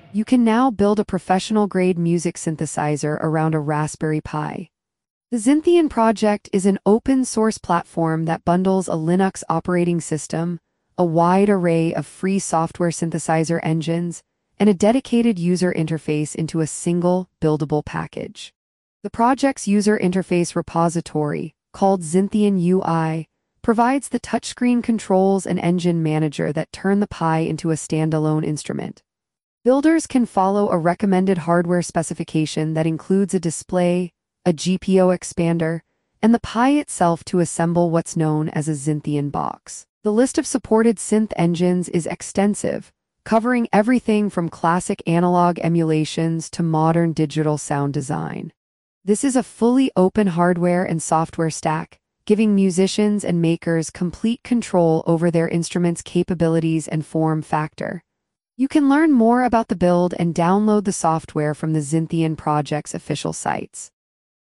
You can now build a professional-grade music synthesizer around a Raspberry Pi. The Zintian project is an open-source platform that bundles a Linux operating system, a wide array of free software synthesizer engines, and a dedicated user interface into a single, buildable package. The project's user interface repository, called Zintian UI, provides the touchscreen controls and engine manager that turn the Pi into a standalone instrument. Builders can follow a recommended hardware specification that includes a display, a GPIO expander, and the Pi itself to assemble what's known as a Zintian box. The list of supported synth engines is extensive, covering everything from classic analog emulations to modern digital sound design. This is a fully open hardware and software stack, giving musicians and makers complete control over their instruments' capabilities and form factor. You can learn more about the build and download the software from the Zintian project's official sites.